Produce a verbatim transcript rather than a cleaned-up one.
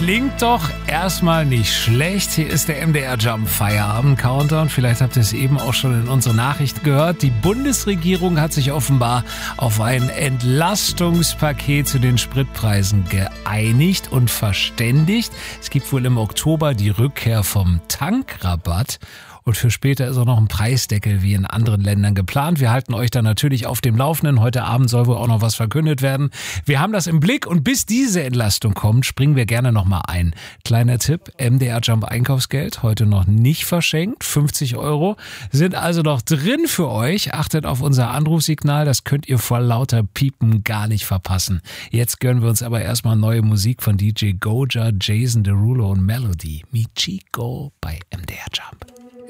Klingt doch erstmal nicht schlecht. Hier ist der M D R Jump Feierabend Countdown. Vielleicht habt ihr es eben auch schon in unseren Nachrichten gehört. Die Bundesregierung hat sich offenbar auf ein Entlastungspaket zu den Spritpreisen geeinigt und verständigt. Es gibt wohl im Oktober die Rückkehr vom Tankrabatt. Und für später ist auch noch ein Preisdeckel wie in anderen Ländern geplant. Wir halten euch da natürlich auf dem Laufenden. Heute Abend soll wohl auch noch was verkündet werden. Wir haben das im Blick und bis diese Entlastung kommt, springen wir gerne nochmal ein. Kleiner Tipp, M D R Jump Einkaufsgeld, heute noch nicht verschenkt. fünfzig Euro sind also noch drin für euch. Achtet auf unser Anrufsignal, das könnt ihr vor lauter Piepen gar nicht verpassen. Jetzt gönnen wir uns aber erstmal neue Musik von D J Goja, Jason Derulo und Melody. Mi Chico bei M D R Jump.